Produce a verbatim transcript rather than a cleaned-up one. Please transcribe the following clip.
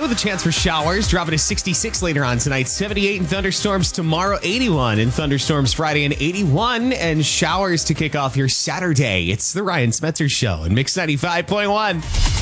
with a chance for showers, dropping to sixty-six later on tonight, seventy-eight in thunderstorms tomorrow, eighty-one in thunderstorms Friday, and eighty-one and showers to kick off your Saturday. It's the Ryan Smetzer Show in Mix ninety-five point one.